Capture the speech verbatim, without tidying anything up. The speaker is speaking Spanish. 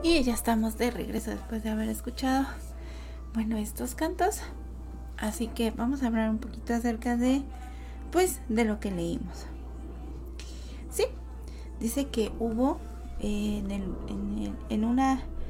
Y ya estamos de regreso después de haber escuchado, bueno, estos cantos. Así que vamos a hablar un poquito acerca de, pues, de lo que leímos. Sí, dice que hubo eh, en, el, en, el, en una